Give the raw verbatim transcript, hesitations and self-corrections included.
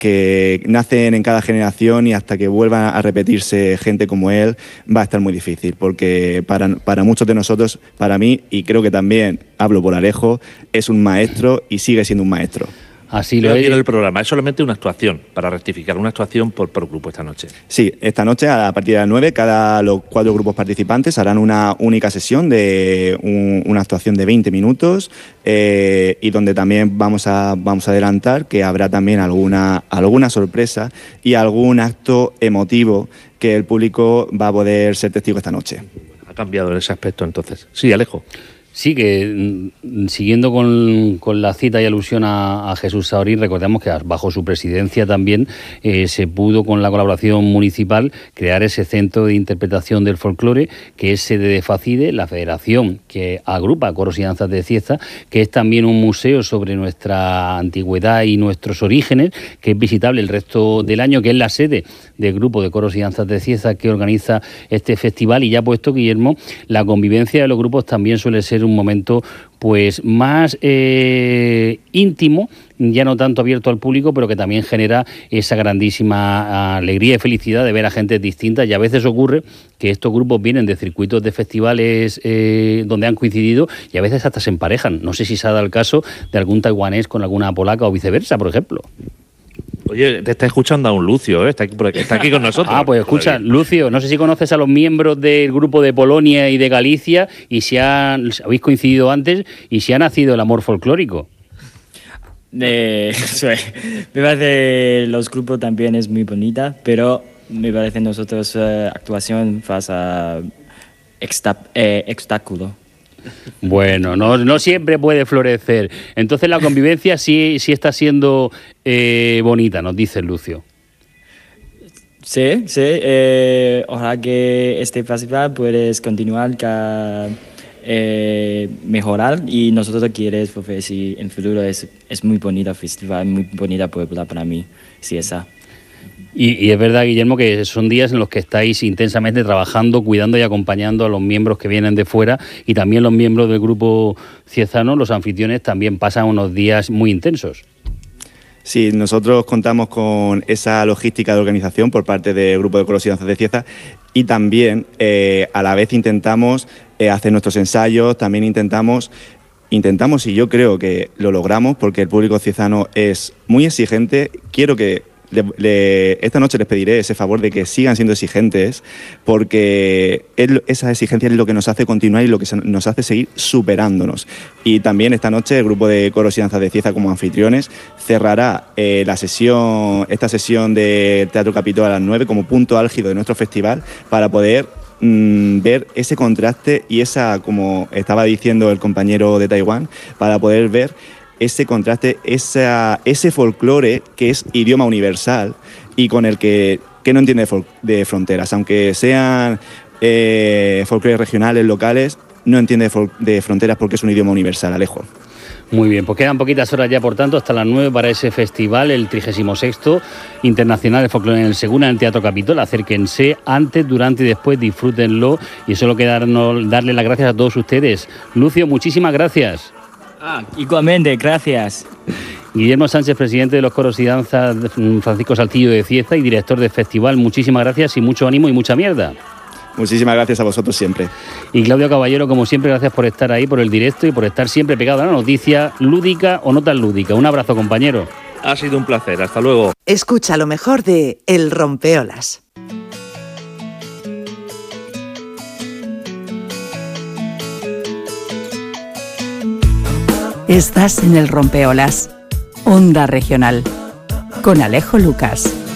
que nacen en cada generación y hasta que vuelvan a repetirse gente como él va a estar muy difícil, porque para, para muchos de nosotros, para mí, y creo que también hablo por Alejo, es un maestro y sigue siendo un maestro. Así lo es. El programa es solamente una actuación, para rectificar, una actuación por, por grupo esta noche. Sí, esta noche a partir de las nueve, cada los cuatro grupos participantes harán una única sesión de un, una actuación de veinte minutos eh, y donde también vamos a, vamos a adelantar que habrá también alguna, alguna sorpresa y algún acto emotivo que el público va a poder ser testigo esta noche. Ha cambiado en ese aspecto entonces. Sí, Alejo. Sí, que siguiendo con, con la cita y alusión a, a Jesús Saorín, recordemos que bajo su presidencia también eh, se pudo, con la colaboración municipal, crear ese centro de interpretación del folclore, que es sede de FACIDE, la federación que agrupa coros y danzas de Cieza, que es también un museo sobre nuestra antigüedad y nuestros orígenes, que es visitable el resto del año, que es la sede del grupo de coros y danzas de Cieza que organiza este festival. Y ya puesto, Guillermo, la convivencia de los grupos también suele ser un momento pues más eh, íntimo, ya no tanto abierto al público, pero que también genera esa grandísima alegría y felicidad de ver a gente distinta. Y a veces ocurre que estos grupos vienen de circuitos de festivales eh, donde han coincidido y a veces hasta se emparejan. No sé si se ha dado el caso de algún taiwanés con alguna polaca o viceversa, por ejemplo. Oye, te está escuchando a un Lucio, ¿eh? está, aquí, está aquí con nosotros. Ah, pues escucha, Lucio, no sé si conoces a los miembros del grupo de Polonia y de Galicia y si han, habéis coincidido antes y si ha nacido el amor folclórico. Eh, me parece los grupos también es muy bonita, pero me parece nosotros eh, actuación pasa eh, obstáculo. Bueno, no, no siempre puede florecer. Entonces la convivencia sí, sí está siendo eh, bonita, nos dice Lucio. Sí, sí. Eh, ojalá que este festival puedes continuar a eh, mejorar y nosotros queremos, porque si en el futuro es, es muy bonito festival, muy bonita puebla para mí, sí esa. Y, y es verdad, Guillermo, que son días en los que estáis intensamente trabajando, cuidando y acompañando a los miembros que vienen de fuera y también los miembros del grupo ciezano, los anfitriones, también pasan unos días muy intensos. Sí, nosotros contamos con esa logística de organización por parte del Grupo de Coros y Danzas de Cieza y también eh, a la vez intentamos eh, hacer nuestros ensayos, también intentamos... Intentamos y yo creo que lo logramos porque el público ciezano es muy exigente. Quiero que Le, le, esta noche les pediré ese favor de que sigan siendo exigentes, porque él, esa exigencia es lo que nos hace continuar y lo que nos hace seguir superándonos. Y también esta noche el grupo de coros y danzas de Cieza como anfitriones cerrará eh, la sesión, esta sesión de Teatro Capitol a las nueve como punto álgido de nuestro festival para poder mmm, ver ese contraste y esa, como estaba diciendo el compañero de Taiwán, para poder ver ese contraste, esa, ese folclore que es idioma universal y con el que, que no entiende de, de fronteras, aunque sean eh, folclores regionales, locales, no entiende de, de fronteras porque es un idioma universal, Alejo. Muy bien, pues quedan poquitas horas ya, por tanto, hasta las nueve para ese festival, el trigésimo sexto Internacional de Folclore en el Seguna, en el Teatro Capitol. Acérquense antes, durante y después, disfrútenlo y solo queda darle las gracias a todos ustedes. Lucio, muchísimas gracias. Ah, igualmente, gracias. Guillermo Sánchez, presidente de los coros y danzas Francisco Saltillo de Cieza y director del festival, muchísimas gracias y mucho ánimo y mucha mierda. Muchísimas gracias a vosotros siempre. Y Claudio Caballero, como siempre, gracias por estar ahí, por el directo y por estar siempre pegado a la noticia, lúdica o no tan lúdica. Un abrazo, compañero. Ha sido un placer, hasta luego. Escucha lo mejor de El Rompeolas. Estás en El Rompeolas, Onda Regional, con Alejo Lucas.